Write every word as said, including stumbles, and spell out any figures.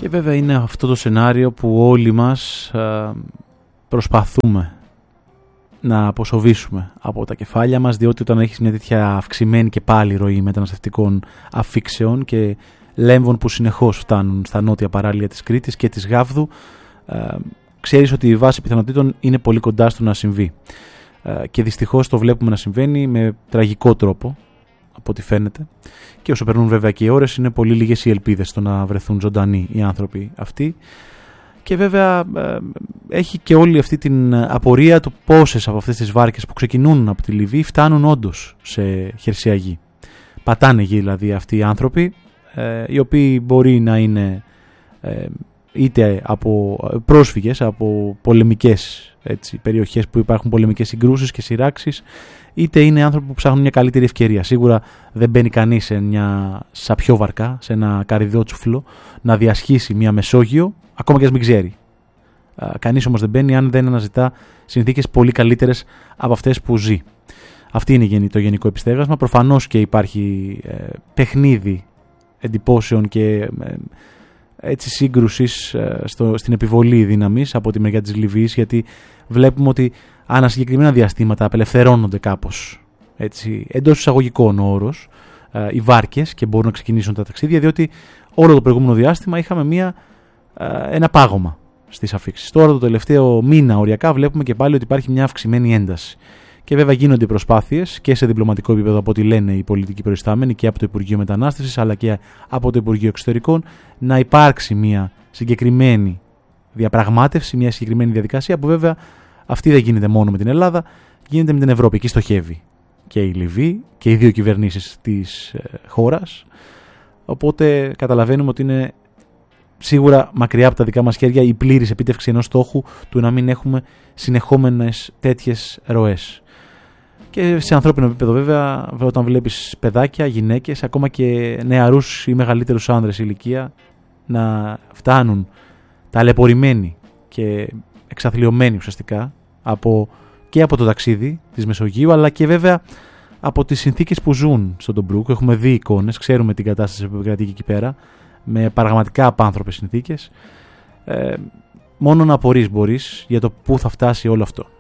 Και βέβαια είναι αυτό το σενάριο που όλοι μας α, προσπαθούμε να αποσοβήσουμε από τα κεφάλια μας, διότι όταν έχεις μια τέτοια αυξημένη και πάλι ροή μεταναστευτικών αφήξεων και λέμβων που συνεχώς φτάνουν στα νότια παράλια της Κρήτης και της Γάβδου, α, ξέρεις ότι η βάση πιθανότητων είναι πολύ κοντά στο να συμβεί. Α, και δυστυχώς το βλέπουμε να συμβαίνει με τραγικό τρόπο, από ό,τι φαίνεται. Και όσο περνούν βέβαια και οι ώρες, είναι πολύ λίγες οι ελπίδες στο να βρεθούν ζωντανοί οι άνθρωποι αυτοί. Και βέβαια ε, έχει και όλη αυτή την απορία του πόσες από αυτές τις βάρκες που ξεκινούν από τη Λιβύη φτάνουν όντως σε χερσαία γη. Πατάνε γη δηλαδή αυτοί οι άνθρωποι, ε, οι οποίοι μπορεί να είναι ε, είτε από πρόσφυγες από πολεμικές, έτσι, περιοχές που υπάρχουν πολεμικές συγκρούσεις και σειράξεις, είτε είναι άνθρωποι που ψάχνουν μια καλύτερη ευκαιρία. Σίγουρα δεν μπαίνει κανείς σε μια σαπιόβαρκα, σε ένα καρυδότσουφλο, να διασχίσει μια Μεσόγειο, ακόμα και ας μην ξέρει. Κανείς όμως δεν μπαίνει αν δεν αναζητά συνθήκες πολύ καλύτερες από αυτές που ζει. Αυτή είναι το γενικό επιστέγασμα. Προφανώς και υπάρχει ε, παιχνίδι εντυπώσεων και ε, έτσι σύγκρουσης ε, στο, στην επιβολή δύναμης από τη μεριά της Λιβύης, γιατί βλέπουμε ότι ανά συγκεκριμένα διαστήματα απελευθερώνονται κάπως, έτσι, εντός εισαγωγικών ο όρος, ε, οι βάρκες και μπορούν να ξεκινήσουν τα ταξίδια, διότι όλο το προηγούμενο διάστημα είχαμε μια, ε, ένα πάγωμα στις αφήξεις. Τώρα το τελευταίο μήνα οριακά βλέπουμε και πάλι ότι υπάρχει μια αυξημένη ένταση. Και βέβαια γίνονται προσπάθειες και σε διπλωματικό επίπεδο από ό,τι λένε οι πολιτικοί προϊστάμενοι και από το Υπουργείο Μετανάστευσης αλλά και από το Υπουργείο Εξωτερικών να υπάρξει μια συγκεκριμένη διαπραγμάτευση, μια συγκεκριμένη διαδικασία που βέβαια αυτή δεν γίνεται μόνο με την Ελλάδα, γίνεται με την Ευρώπη. Εκεί στοχεύει και η Λιβύη και οι δύο κυβερνήσεις της χώρας. Οπότε καταλαβαίνουμε ότι είναι σίγουρα μακριά από τα δικά μας χέρια η πλήρης επίτευξη ενός στόχου του να μην έχουμε συνεχόμενες τέτοιες ροές. Και σε ανθρώπινο επίπεδο βέβαια, όταν βλέπεις παιδάκια, γυναίκες, ακόμα και νεαρούς ή μεγαλύτερους άνδρες ηλικία να φτάνουν ταλαιπωρημένοι και εξαθλιωμένοι ουσιαστικά από, και από το ταξίδι της Μεσογείου, αλλά και βέβαια από τις συνθήκες που ζουν στον Τομπρούκ. Έχουμε δει εικόνες, ξέρουμε την κατάσταση που επικρατεί εκεί πέρα, με πραγματικά απάνθρωπες συνθήκες. Ε, μόνο να απορείς μπορείς για το πού θα φτάσει όλο αυτό.